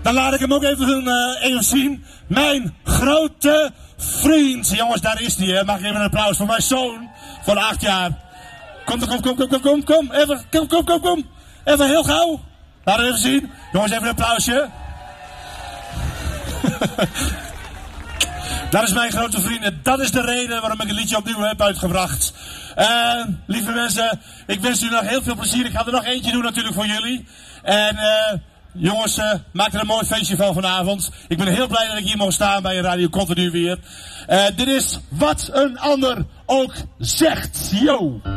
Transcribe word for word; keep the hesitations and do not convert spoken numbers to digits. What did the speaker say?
Dan laat ik hem ook even, uh, even zien. Mijn grote vriend. Jongens, daar is hij. Mag ik even een applaus voor mijn zoon van acht jaar. Kom, kom, kom, kom, kom, kom, kom. Even, kom, kom, kom, kom. Even heel gauw. Laat het even zien. Jongens, even een applausje. Dat is mijn grote vriend. En dat is de reden waarom ik een liedje opnieuw heb uitgebracht. Uh, lieve mensen, ik wens jullie nog heel veel plezier. Ik ga er nog eentje doen natuurlijk voor jullie. En uh, jongens, uh, maak er een mooi feestje van vanavond. Ik ben heel blij dat ik hier mag staan bij Radio Continu weer. Uh, dit is Wat een Ander Ook Zegt. Yo!